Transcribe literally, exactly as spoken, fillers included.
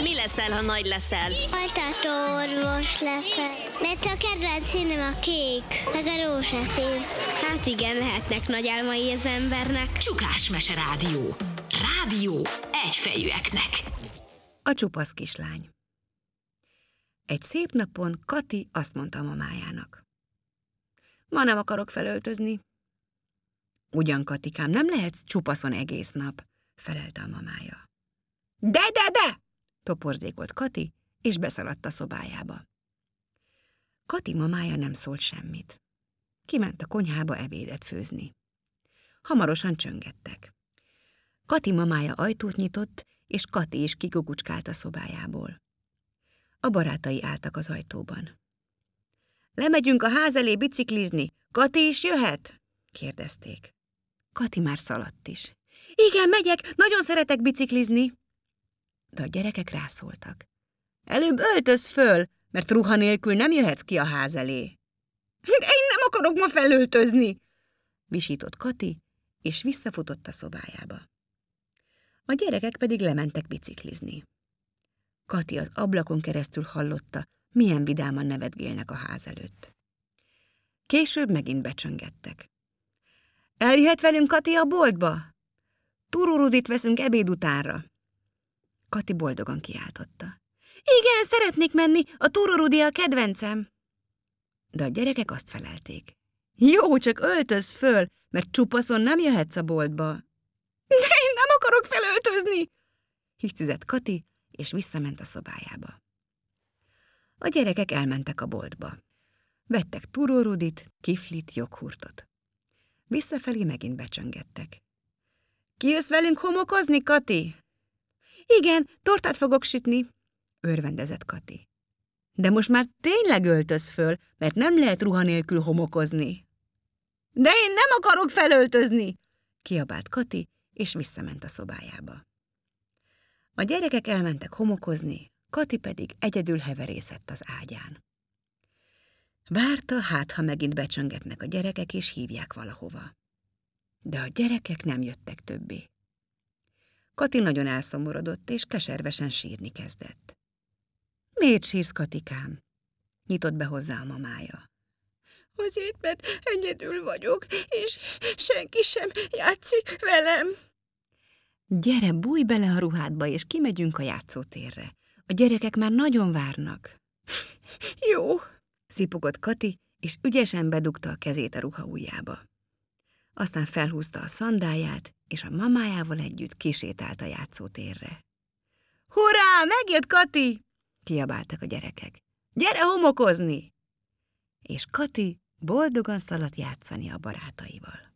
Mi leszel, ha nagy leszel? Folytatóorvos leszek, mert a kedvenc színem a kék, meg a rózsaszín. Hát igen, lehetnek nagy álmai az embernek. Csukás Mese Rádió. Rádió egyfejűeknek. A csupasz kislány. Egy szép napon Kati azt mondta a mamájának: ma nem akarok felöltözni. Ugyan, Katikám, nem lehetsz csupaszon egész nap, felelte a mamája. De, de, de! Toporzékolt Kati, és beszaladt a szobájába. Kati mamája nem szólt semmit. Kiment a konyhába ebédet főzni. Hamarosan csöngettek. Kati mamája ajtót nyitott, és Kati is kikukucskált a szobájából. A barátai álltak az ajtóban. Lemegyünk a ház elé biciklizni. Kati is jöhet? Kérdezték. Kati már szaladt is. Igen, megyek, nagyon szeretek biciklizni. De a gyerekek rászóltak. Előbb öltöz föl, mert ruha nélkül nem jöhetsz ki a ház elé. De én nem akarok ma felöltözni, visított Kati, és visszafutott a szobájába. A gyerekek pedig lementek biciklizni. Kati az ablakon keresztül hallotta, milyen vidáman nevetgélnek a ház előtt. Később megint becsöngettek. Eljöhet velünk, Kati, a boltba? Tururudit veszünk ebéd utánra. Kati boldogan kiáltotta. Igen, szeretnék menni, a tururudi a kedvencem. De a gyerekek azt felelték. Jó, csak öltöz föl, mert csupaszon nem jöhetsz a boltba. De én nem akarok felöltözni, hisztizett Kati, és visszament a szobájába. A gyerekek elmentek a boltba. Vettek tururudit, kiflit, joghurtot. Visszafelé megint becsöngettek. Kijössz velünk homokozni, Kati? Igen, tortát fogok sütni, örvendezett Kati. De most már tényleg öltöz föl, mert nem lehet ruha nélkül homokozni. De én nem akarok felöltözni, kiabált Kati, és visszament a szobájába. A gyerekek elmentek homokozni, Kati pedig egyedül heverészett az ágyán. Várta, hát ha megint becsöngetnek a gyerekek, és hívják valahova. De a gyerekek nem jöttek többé. Kati nagyon elszomorodott, és keservesen sírni kezdett. Miért sírsz, Katikám? Nyitott be hozzá a mamája. Azért, mert egyedül vagyok, és senki sem játszik velem. Gyere, bújj bele a ruhádba, és kimegyünk a játszótérre. A gyerekek már nagyon várnak. Jó, szipogott Kati, és ügyesen bedugta a kezét a ruha ujjába. Aztán felhúzta a szandáját, és a mamájával együtt kisétált a játszótérre. Hurrá, megjött Kati! Kiabáltak a gyerekek. Gyere homokozni! És Kati boldogan szaladt játszani a barátaival.